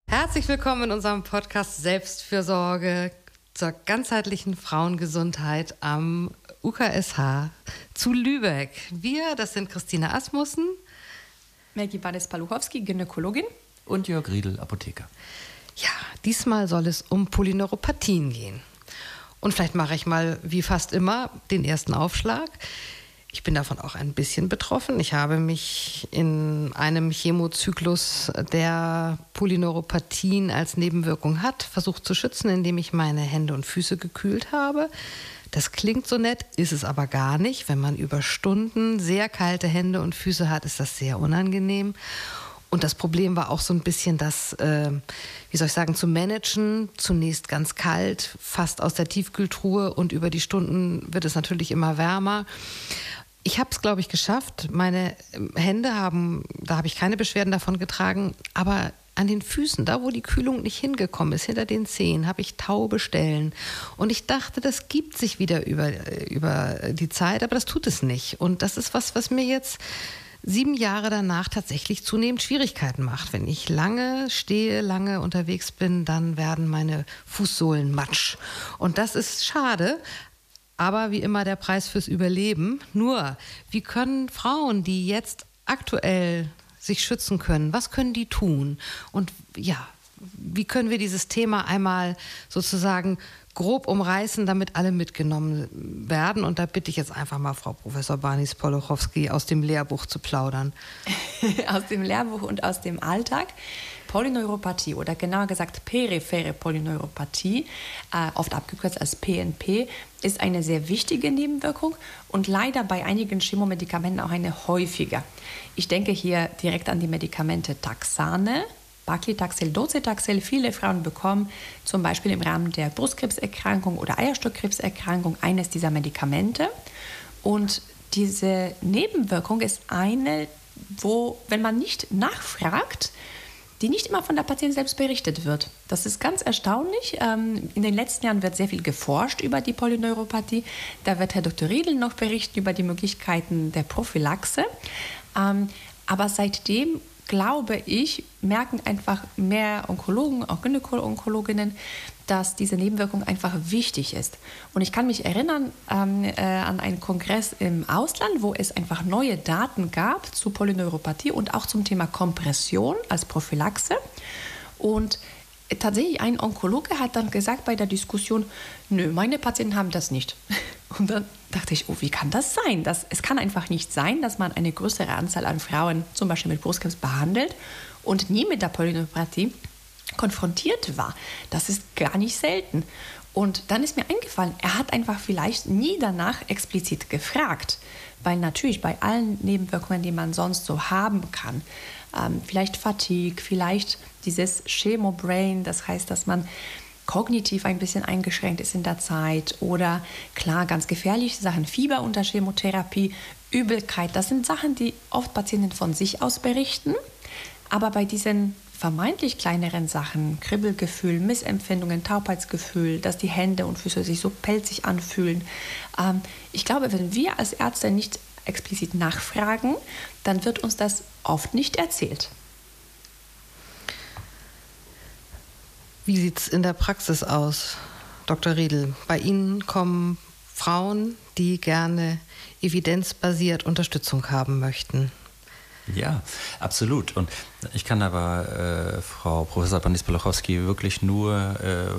Herzlich willkommen in unserem Podcast Selbstfürsorge zur ganzheitlichen Frauengesundheit am UKSH zu Lübeck. Wir, das sind Christine Asmussen, Maggie Banes-Paluchowski, Gynäkologin und Jörg Riedel, Apotheker. Ja, diesmal soll es um Polyneuropathien gehen. Und vielleicht mache ich mal, wie fast immer, den ersten Aufschlag. Ich bin davon auch ein bisschen betroffen. Ich habe mich in einem Chemozyklus, der Polyneuropathien als Nebenwirkung hat, versucht zu schützen, indem ich meine Hände und Füße gekühlt habe. Das klingt so nett, ist es aber gar nicht. Wenn man über Stunden sehr kalte Hände und Füße hat, ist das sehr unangenehm. Und das Problem war auch so ein bisschen das, zu managen. Zunächst ganz kalt, fast aus der Tiefkühltruhe, und über die Stunden wird es natürlich immer wärmer. Ich habe es, glaube ich, geschafft. Meine Hände da habe ich keine Beschwerden davon getragen, aber an den Füßen, da wo die Kühlung nicht hingekommen ist, hinter den Zehen, habe ich taube Stellen. Und ich dachte, das gibt sich wieder über die Zeit, aber das tut es nicht. Und das ist was mir jetzt 7 Jahre danach tatsächlich zunehmend Schwierigkeiten macht. Wenn ich lange stehe, lange unterwegs bin, dann werden meine Fußsohlen matsch. Und das ist schade. Aber wie immer der Preis fürs Überleben. Nur, wie können Frauen, die jetzt aktuell sich schützen können, was können die tun? Und ja, wie können wir dieses Thema einmal sozusagen grob umreißen, damit alle mitgenommen werden? Und da bitte ich jetzt einfach mal Frau Professor Banes-Paluchowski aus dem Lehrbuch zu plaudern. Aus dem Lehrbuch und aus dem Alltag. Polyneuropathie oder genauer gesagt periphere Polyneuropathie, oft abgekürzt als PNP, ist eine sehr wichtige Nebenwirkung und leider bei einigen Chemomedikamenten auch eine häufige. Ich denke hier direkt an die Medikamente Taxane, Paclitaxel, Docetaxel. Viele Frauen bekommen zum Beispiel im Rahmen der Brustkrebserkrankung oder Eierstockkrebserkrankung eines dieser Medikamente. Und diese Nebenwirkung ist eine, wo, wenn man nicht nachfragt, die nicht immer von der Patientin selbst berichtet wird. Das ist ganz erstaunlich. In den letzten Jahren wird sehr viel geforscht über die Polyneuropathie. Da wird Herr Dr. Riedel noch berichten über die Möglichkeiten der Prophylaxe. Aber seitdem, glaube ich, merken einfach mehr Onkologen, auch Gynäko-Onkologinnen, dass diese Nebenwirkung einfach wichtig ist. Und ich kann mich erinnern an einen Kongress im Ausland, wo es einfach neue Daten gab zu Polyneuropathie und auch zum Thema Kompression als Prophylaxe. Und tatsächlich ein Onkologe hat dann gesagt bei der Diskussion, nö, meine Patienten haben das nicht. Und dann dachte ich, oh, wie kann das sein? Es kann einfach nicht sein, dass man eine größere Anzahl an Frauen zum Beispiel mit Brustkrebs behandelt und nie mit der Polyneuropathie konfrontiert war. Das ist gar nicht selten. Und dann ist mir eingefallen, er hat einfach vielleicht nie danach explizit gefragt, weil natürlich bei allen Nebenwirkungen, die man sonst so haben kann, vielleicht Fatigue, vielleicht dieses Chemobrain, das heißt, dass man kognitiv ein bisschen eingeschränkt ist in der Zeit, oder klar, ganz gefährliche Sachen, Fieber unter Chemotherapie, Übelkeit, das sind Sachen, die oft Patienten von sich aus berichten, aber bei diesen vermeintlich kleineren Sachen, Kribbelgefühl, Missempfindungen, Taubheitsgefühl, dass die Hände und Füße sich so pelzig anfühlen. Ich glaube, wenn wir als Ärzte nicht explizit nachfragen, dann wird uns das oft nicht erzählt. Wie sieht es in der Praxis aus, Dr. Riedel? Bei Ihnen kommen Frauen, die gerne evidenzbasiert Unterstützung haben möchten. Ja, absolut. Und ich kann aber Frau Professor Banes-Paluchowski wirklich nur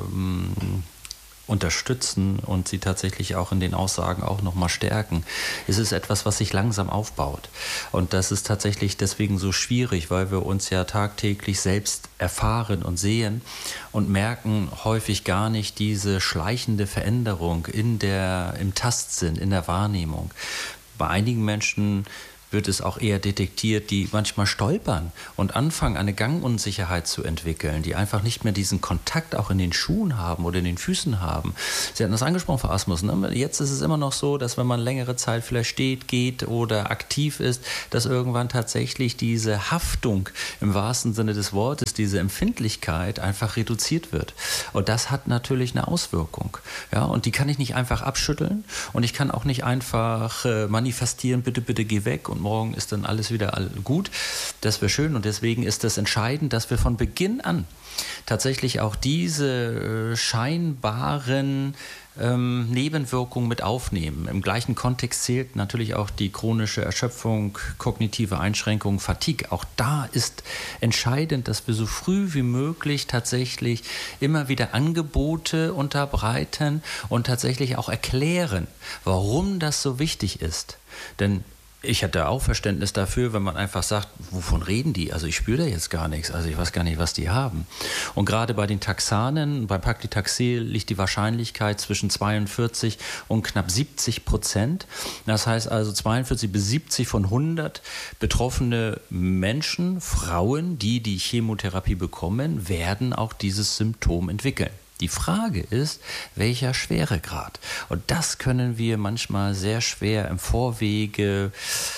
unterstützen und sie tatsächlich auch in den Aussagen auch nochmal stärken. Es ist etwas, was sich langsam aufbaut. Und das ist tatsächlich deswegen so schwierig, weil wir uns ja tagtäglich selbst erfahren und sehen und merken häufig gar nicht diese schleichende Veränderung im Tastsinn, in der Wahrnehmung. Bei einigen Menschen wird es auch eher detektiert, die manchmal stolpern und anfangen, eine Gangunsicherheit zu entwickeln, die einfach nicht mehr diesen Kontakt auch in den Schuhen haben oder in den Füßen haben. Sie hatten das angesprochen, Frau Asmussen, ne? Jetzt ist es immer noch so, dass wenn man längere Zeit vielleicht steht, geht oder aktiv ist, dass irgendwann tatsächlich diese Haftung im wahrsten Sinne des Wortes Zyklus diese Empfindlichkeit einfach reduziert wird. Und das hat natürlich eine Auswirkung. Ja, und die kann ich nicht einfach abschütteln und ich kann auch nicht einfach manifestieren, bitte, bitte geh weg und morgen ist dann alles wieder gut. Das wäre schön und deswegen ist es entscheidend, dass wir von Beginn an tatsächlich auch diese scheinbaren Nebenwirkungen mit aufnehmen. Im gleichen Kontext zählt natürlich auch die chronische Erschöpfung, kognitive Einschränkungen, Fatigue. Auch da ist entscheidend, dass wir so früh wie möglich tatsächlich immer wieder Angebote unterbreiten und tatsächlich auch erklären, warum das so wichtig ist. Denn ich hatte auch Verständnis dafür, wenn man einfach sagt, wovon reden die? Also ich spüre da jetzt gar nichts, also ich weiß gar nicht, was die haben. Und gerade bei den Taxanen, bei Paclitaxel liegt die Wahrscheinlichkeit zwischen 42 und knapp 70%. Das heißt also 42 bis 70 von 100 betroffene Menschen, Frauen, die die Chemotherapie bekommen, werden auch dieses Symptom entwickeln. Die Frage ist, welcher Schweregrad? Und das können wir manchmal sehr schwer im Vorwege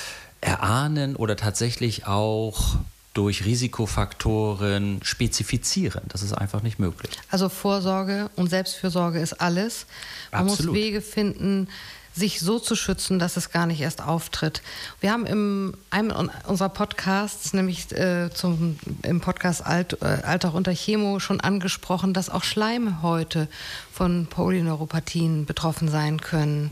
erahnen oder tatsächlich auch durch Risikofaktoren spezifizieren. Das ist einfach nicht möglich. Also Vorsorge und Selbstfürsorge ist alles. Man Absolut. muss Wege finden, sich so zu schützen, dass es gar nicht erst auftritt. Wir haben in einem unserer Podcasts, nämlich im Podcast Alltag unter Chemo, schon angesprochen, dass auch Schleimhäute von Polyneuropathien betroffen sein können.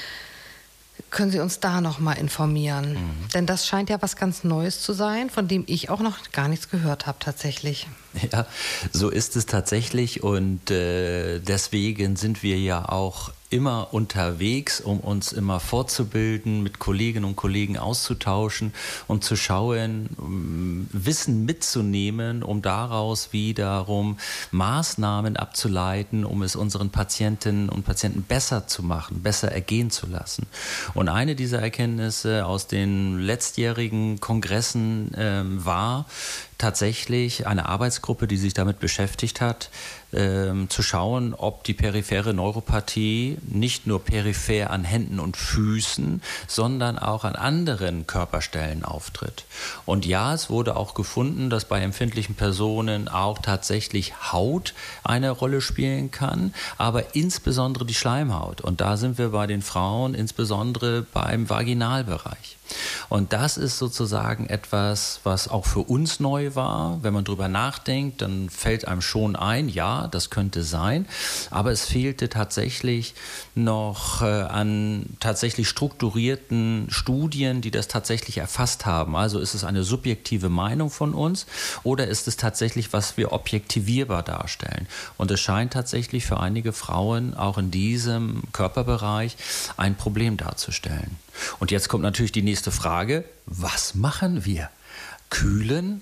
Können Sie uns da noch mal informieren? Denn das scheint ja was ganz Neues zu sein, von dem ich auch noch gar nichts gehört habe tatsächlich. Ja, so ist es tatsächlich und deswegen sind wir ja auch immer unterwegs, um uns immer fortzubilden, mit Kolleginnen und Kollegen auszutauschen und zu schauen, Wissen mitzunehmen, um daraus wiederum Maßnahmen abzuleiten, um es unseren Patientinnen und Patienten besser zu machen, besser ergehen zu lassen. Und eine dieser Erkenntnisse aus den letztjährigen Kongressen war tatsächlich eine Arbeitsgruppe, die sich damit beschäftigt hat, zu schauen, ob die periphere Neuropathie nicht nur peripher an Händen und Füßen, sondern auch an anderen Körperstellen auftritt. Und ja, es wurde auch gefunden, dass bei empfindlichen Personen auch tatsächlich Haut eine Rolle spielen kann, aber insbesondere die Schleimhaut. Und da sind wir bei den Frauen insbesondere beim Vaginalbereich. Und das ist sozusagen etwas, was auch für uns neu war. Wenn man drüber nachdenkt, dann fällt einem schon ein, ja, das könnte sein. Aber es fehlte tatsächlich noch an tatsächlich strukturierten Studien, die das tatsächlich erfasst haben. Also ist es eine subjektive Meinung von uns oder ist es tatsächlich, was wir objektivierbar darstellen? Und es scheint tatsächlich für einige Frauen auch in diesem Körperbereich ein Problem darzustellen. Und jetzt kommt natürlich die nächste Frage, was machen wir? Kühlen?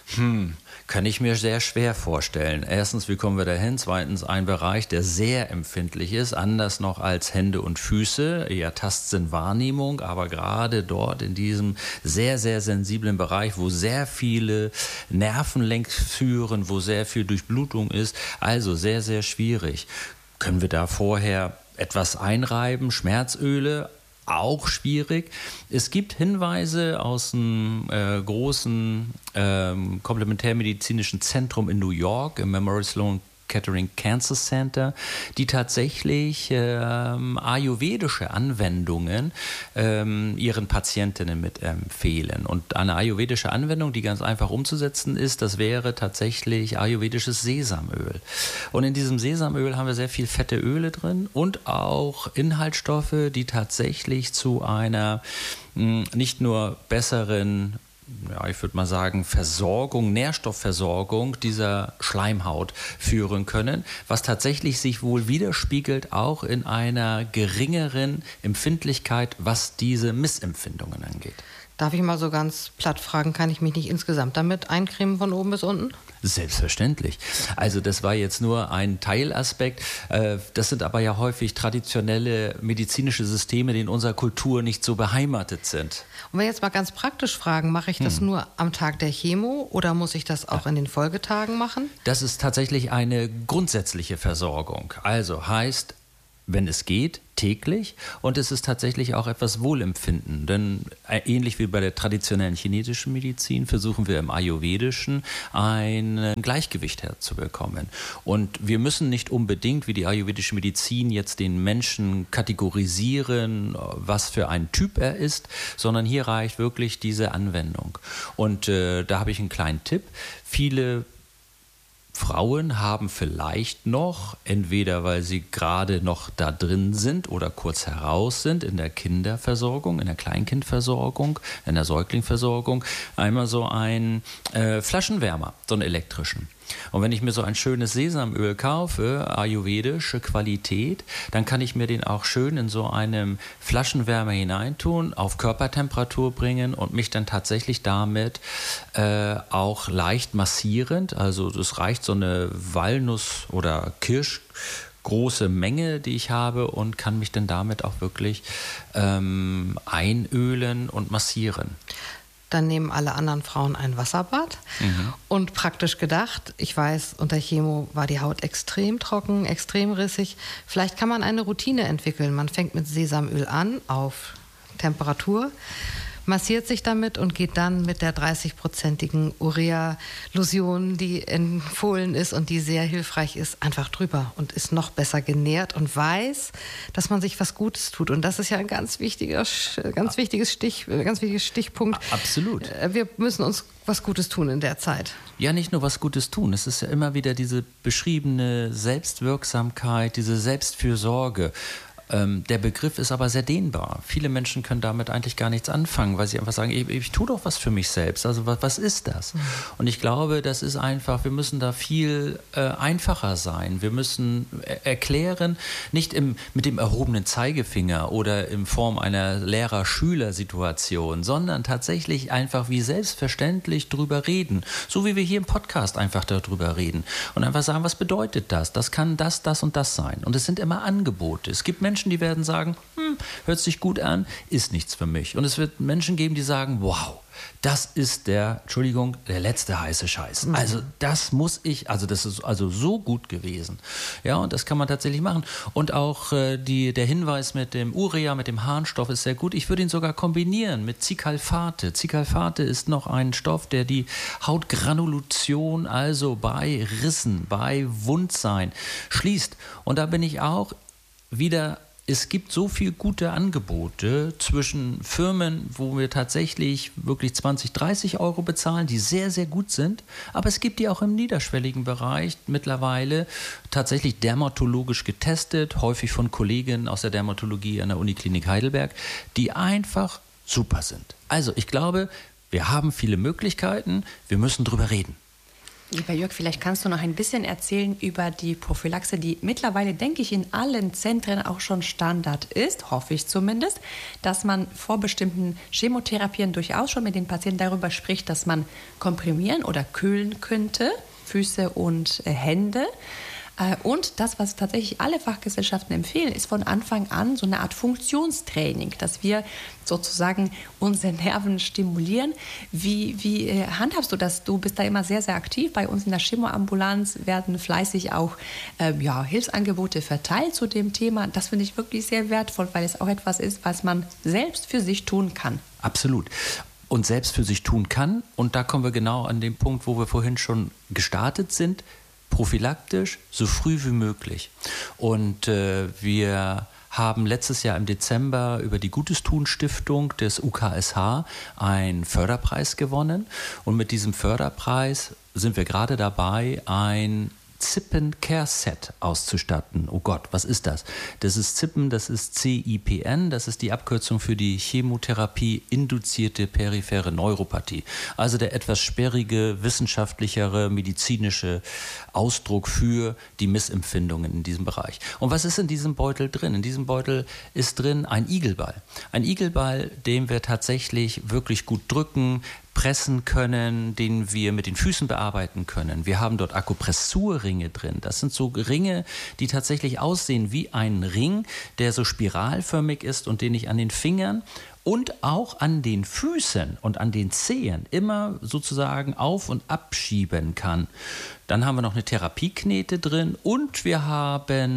Kann ich mir sehr schwer vorstellen. Erstens, wie kommen wir dahin? Zweitens, ein Bereich, der sehr empfindlich ist, anders noch als Hände und Füße, eher Tastsinn-Wahrnehmung, aber gerade dort in diesem sehr, sehr sensiblen Bereich, wo sehr viele Nerven längs führen, wo sehr viel Durchblutung ist, also sehr, sehr schwierig. Können wir da vorher etwas einreiben, Schmerzöle? Auch schwierig. Es gibt Hinweise aus einem großen komplementärmedizinischen Zentrum in New York, im Memorial Sloan Kettering Cancer Center, die tatsächlich ayurvedische Anwendungen ihren Patientinnen mit empfehlen. Und eine ayurvedische Anwendung, die ganz einfach umzusetzen ist, das wäre tatsächlich ayurvedisches Sesamöl. Und in diesem Sesamöl haben wir sehr viel fette Öle drin und auch Inhaltsstoffe, die tatsächlich zu einer nicht nur besseren, ja, ich würde mal sagen, Nährstoffversorgung dieser Schleimhaut führen können, was tatsächlich sich wohl widerspiegelt auch in einer geringeren Empfindlichkeit, was diese Missempfindungen angeht. Darf ich mal so ganz platt fragen, kann ich mich nicht insgesamt damit eincremen von oben bis unten? Selbstverständlich. Also das war jetzt nur ein Teilaspekt. Das sind aber ja häufig traditionelle medizinische Systeme, die in unserer Kultur nicht so beheimatet sind. Und wenn wir jetzt mal ganz praktisch fragen, mache ich das nur am Tag der Chemo oder muss ich das auch in den Folgetagen machen? Das ist tatsächlich eine grundsätzliche Versorgung. Also heißt, wenn es geht, täglich, und es ist tatsächlich auch etwas Wohlempfinden, denn ähnlich wie bei der traditionellen chinesischen Medizin versuchen wir im Ayurvedischen ein Gleichgewicht herzubekommen. Und wir müssen nicht unbedingt wie die ayurvedische Medizin jetzt den Menschen kategorisieren, was für ein Typ er ist, sondern hier reicht wirklich diese Anwendung. Und da habe ich einen kleinen Tipp. Viele Frauen haben vielleicht noch, entweder weil sie gerade noch da drin sind oder kurz heraus sind in der Kinderversorgung, in der Kleinkindversorgung, in der Säuglingversorgung, einmal so einen Flaschenwärmer, so einen elektrischen. Und wenn ich mir so ein schönes Sesamöl kaufe, ayurvedische Qualität, dann kann ich mir den auch schön in so einem Flaschenwärmer hineintun, auf Körpertemperatur bringen und mich dann tatsächlich damit auch leicht massierend, also es reicht so eine Walnuss- oder Kirschgroße Menge, die ich habe, und kann mich dann damit auch wirklich einölen und massieren. Dann nehmen alle anderen Frauen ein Wasserbad. Und praktisch gedacht, ich weiß, unter Chemo war die Haut extrem trocken, extrem rissig. Vielleicht kann man eine Routine entwickeln. Man fängt mit Sesamöl an auf Temperatur, massiert sich damit und geht dann mit der 30-prozentigen Urea-Lotion, die empfohlen ist und die sehr hilfreich ist, einfach drüber und ist noch besser genährt und weiß, dass man sich was Gutes tut. Und das ist ja ein ganz wichtiger Stichpunkt. Absolut. Wir müssen uns was Gutes tun in der Zeit. Ja, nicht nur was Gutes tun. Es ist ja immer wieder diese beschriebene Selbstwirksamkeit, diese Selbstfürsorge. Der Begriff ist aber sehr dehnbar. Viele Menschen können damit eigentlich gar nichts anfangen, weil sie einfach sagen, ich tue doch was für mich selbst. Also was ist das? Und ich glaube, das ist einfach, wir müssen da viel einfacher sein. Wir müssen erklären, nicht mit dem erhobenen Zeigefinger oder in Form einer Lehrer-Schüler-Situation, sondern tatsächlich einfach wie selbstverständlich drüber reden. So wie wir hier im Podcast einfach darüber reden. Und einfach sagen, was bedeutet das? Das kann das, das und das sein. Und es sind immer Angebote. Es gibt Menschen, die werden sagen, hört sich gut an, ist nichts für mich. Und es wird Menschen geben, die sagen, wow, das ist der letzte heiße Scheiß. Also das ist also so gut gewesen. Ja, und das kann man tatsächlich machen. Und auch der Hinweis mit dem Urea, mit dem Harnstoff ist sehr gut. Ich würde ihn sogar kombinieren mit Cicalfate. Cicalfate ist noch ein Stoff, der die Hautgranulation, also bei Rissen, bei Wundsein, schließt. Und da bin ich auch wieder, es gibt so viele gute Angebote zwischen Firmen, wo wir tatsächlich wirklich 20, 30 Euro bezahlen, die sehr, sehr gut sind. Aber es gibt die auch im niederschwelligen Bereich mittlerweile tatsächlich dermatologisch getestet, häufig von Kolleginnen aus der Dermatologie an der Uniklinik Heidelberg, die einfach super sind. Also ich glaube, wir haben viele Möglichkeiten, wir müssen drüber reden. Lieber Jörg, vielleicht kannst du noch ein bisschen erzählen über die Prophylaxe, die mittlerweile, denke ich, in allen Zentren auch schon Standard ist, hoffe ich zumindest, dass man vor bestimmten Chemotherapien durchaus schon mit den Patienten darüber spricht, dass man komprimieren oder kühlen könnte, Füße und Hände. Und das, was tatsächlich alle Fachgesellschaften empfehlen, ist von Anfang an so eine Art Funktionstraining, dass wir sozusagen unsere Nerven stimulieren. Wie handhabst du das? Du bist da immer sehr, sehr aktiv. Bei uns in der Chemoambulanz werden fleißig auch Hilfsangebote verteilt zu dem Thema. Das finde ich wirklich sehr wertvoll, weil es auch etwas ist, was man selbst für sich tun kann. Absolut. Und selbst für sich tun kann. Und da kommen wir genau an den Punkt, wo wir vorhin schon gestartet sind. Prophylaktisch, so früh wie möglich. Und wir haben letztes Jahr im Dezember über die Gutes-Tun-Stiftung des UKSH einen Förderpreis gewonnen. Und mit diesem Förderpreis sind wir gerade dabei, ein Zippen-Care-Set auszustatten. Oh Gott, was ist das? Das ist Zippen, das ist CIPN, das ist die Abkürzung für die Chemotherapie-induzierte periphere Neuropathie. Also der etwas sperrige, wissenschaftlichere, medizinische Ausdruck für die Missempfindungen in diesem Bereich. Und was ist in diesem Beutel drin? In diesem Beutel ist drin ein Igelball. Ein Igelball, den wir tatsächlich wirklich gut drücken, pressen können, den wir mit den Füßen bearbeiten können. Wir haben dort Akupressurringe drin. Das sind so Ringe, die tatsächlich aussehen wie ein Ring, der so spiralförmig ist und den ich an den Fingern und auch an den Füßen und an den Zehen immer sozusagen auf- und abschieben kann. Dann haben wir noch eine Therapieknete drin und wir haben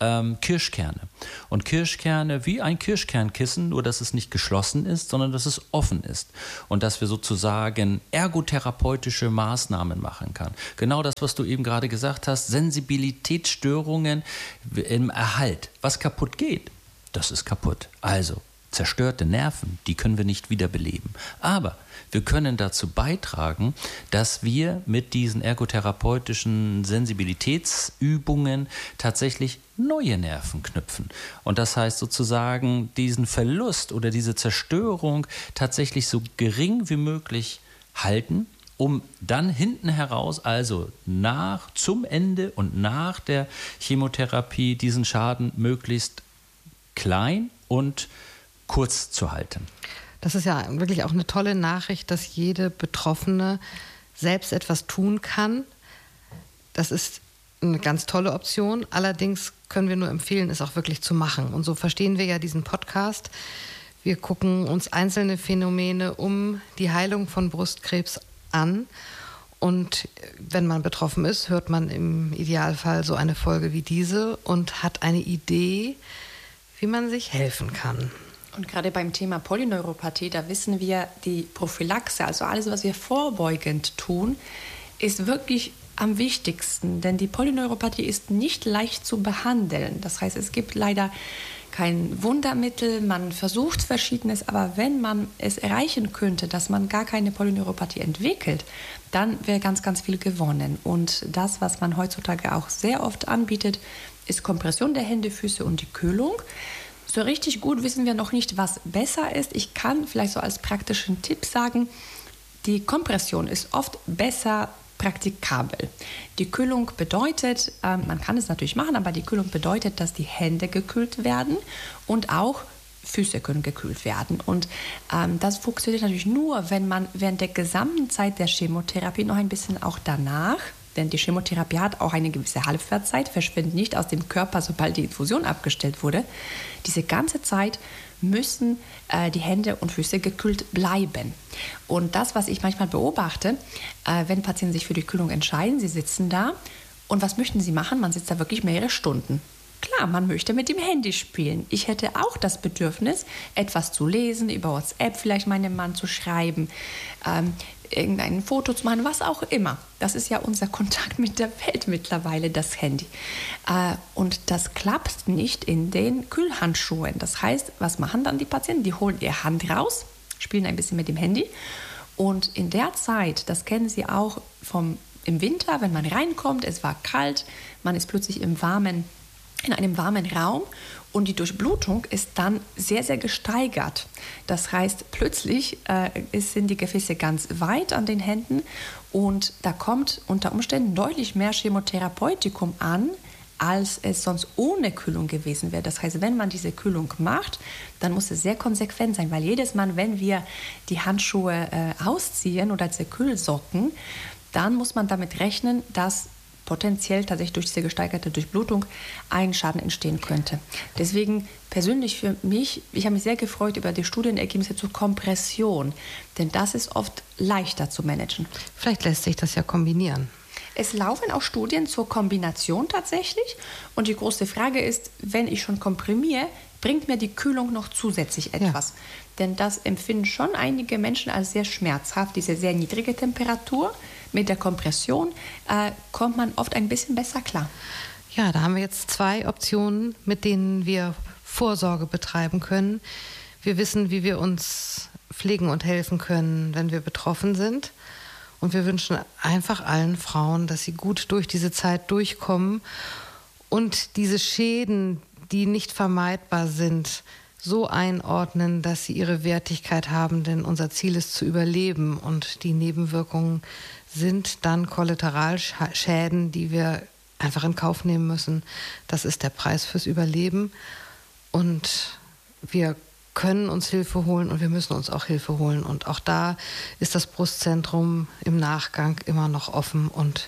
Kirschkerne. Und Kirschkerne wie ein Kirschkernkissen, nur dass es nicht geschlossen ist, sondern dass es offen ist. Und dass wir sozusagen ergotherapeutische Maßnahmen machen können. Genau das, was du eben gerade gesagt hast, Sensibilitätsstörungen im Erhalt. Was kaputt geht, das ist kaputt. Also zerstörte Nerven, die können wir nicht wiederbeleben. Aber wir können dazu beitragen, dass wir mit diesen ergotherapeutischen Sensibilitätsübungen tatsächlich neue Nerven knüpfen. Und das heißt sozusagen, diesen Verlust oder diese Zerstörung tatsächlich so gering wie möglich halten, um dann hinten heraus, also zum Ende und nach der Chemotherapie, diesen Schaden möglichst klein und kurz zu halten. Das ist ja wirklich auch eine tolle Nachricht, dass jede Betroffene selbst etwas tun kann. Das ist eine ganz tolle Option. Allerdings können wir nur empfehlen, es auch wirklich zu machen. Und so verstehen wir ja diesen Podcast. Wir gucken uns einzelne Phänomene um die Heilung von Brustkrebs an. Und wenn man betroffen ist, hört man im Idealfall so eine Folge wie diese und hat eine Idee, wie man sich helfen kann. Und gerade beim Thema Polyneuropathie, da wissen wir, die Prophylaxe, also alles, was wir vorbeugend tun, ist wirklich am wichtigsten. Denn die Polyneuropathie ist nicht leicht zu behandeln. Das heißt, es gibt leider kein Wundermittel, man versucht Verschiedenes, aber wenn man es erreichen könnte, dass man gar keine Polyneuropathie entwickelt, dann wäre ganz, ganz viel gewonnen. Und das, was man heutzutage auch sehr oft anbietet, ist Kompression der Hände, Füße und die Kühlung. So richtig gut wissen wir noch nicht, was besser ist. Ich kann vielleicht so als praktischen Tipp sagen, die Kompression ist oft besser praktikabel. Die Kühlung bedeutet, man kann es natürlich machen, aber die Kühlung bedeutet, dass die Hände gekühlt werden und auch Füße können gekühlt werden. Und das funktioniert natürlich nur, wenn man während der gesamten Zeit der Chemotherapie noch ein bisschen auch danach, denn die Chemotherapie hat auch eine gewisse Halbwertszeit, verschwindet nicht aus dem Körper, sobald die Infusion abgestellt wurde. Diese ganze Zeit müssen die Hände und Füße gekühlt bleiben. Und das, was ich manchmal beobachte, wenn Patienten sich für die Kühlung entscheiden, sie sitzen da und was möchten sie machen? Man sitzt da wirklich mehrere Stunden. Klar, man möchte mit dem Handy spielen. Ich hätte auch das Bedürfnis, etwas zu lesen, über WhatsApp vielleicht meinem Mann zu schreiben, irgendein Foto zu machen, was auch immer. Das ist ja unser Kontakt mit der Welt mittlerweile, das Handy. Und das klappt nicht in den Kühlhandschuhen. Das heißt, was machen dann die Patienten? Die holen ihre Hand raus, spielen ein bisschen mit dem Handy und in der Zeit, das kennen Sie auch im Winter, wenn man reinkommt, es war kalt, man ist plötzlich in einem warmen Raum und die Durchblutung ist dann sehr, sehr gesteigert. Das heißt, plötzlich sind die Gefäße ganz weit an den Händen und da kommt unter Umständen deutlich mehr Chemotherapeutikum an, als es sonst ohne Kühlung gewesen wäre. Das heißt, wenn man diese Kühlung macht, dann muss es sehr konsequent sein, weil jedes Mal, wenn wir die Handschuhe ausziehen oder diese Kühlsocken, dann muss man damit rechnen, dass potenziell tatsächlich durch diese gesteigerte Durchblutung ein Schaden entstehen könnte. Deswegen persönlich für mich, ich habe mich sehr gefreut über die Studienergebnisse zur Kompression, denn das ist oft leichter zu managen. Vielleicht lässt sich das ja kombinieren. Es laufen auch Studien zur Kombination tatsächlich und die große Frage ist, wenn ich schon komprimiere, bringt mir die Kühlung noch zusätzlich etwas? Ja. Denn das empfinden schon einige Menschen als sehr schmerzhaft, diese sehr niedrige Temperatur. Mit der Kompression kommt man oft ein bisschen besser klar. Ja, da haben wir jetzt 2 Optionen, mit denen wir Vorsorge betreiben können. Wir wissen, wie wir uns pflegen und helfen können, wenn wir betroffen sind. Und wir wünschen einfach allen Frauen, dass sie gut durch diese Zeit durchkommen und diese Schäden, die nicht vermeidbar sind, so einordnen, dass sie ihre Wertigkeit haben. Denn unser Ziel ist zu überleben und die Nebenwirkungen sind dann Kollateralschäden, die wir einfach in Kauf nehmen müssen. Das ist der Preis fürs Überleben. Und wir können uns Hilfe holen und wir müssen uns auch Hilfe holen. Und auch da ist das Brustzentrum im Nachgang immer noch offen und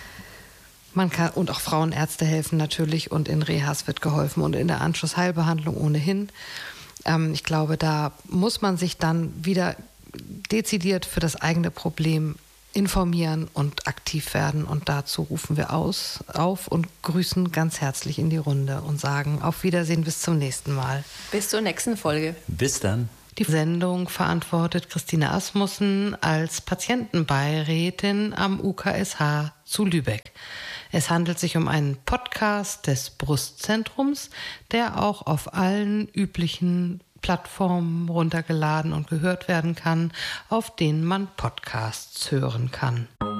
man kann, und auch Frauenärzte helfen natürlich und in Rehas wird geholfen und in der Anschlussheilbehandlung ohnehin. Ich glaube, da muss man sich dann wieder dezidiert für das eigene Problem informieren und aktiv werden. Und dazu rufen wir auf und grüßen ganz herzlich in die Runde und sagen auf Wiedersehen, bis zum nächsten Mal. Bis zur nächsten Folge. Bis dann. Die Sendung verantwortet Christine Asmussen als Patientenbeirätin am UKSH zu Lübeck. Es handelt sich um einen Podcast des Brustzentrums, der auch auf allen üblichen Plattformen runtergeladen und gehört werden kann, auf denen man Podcasts hören kann.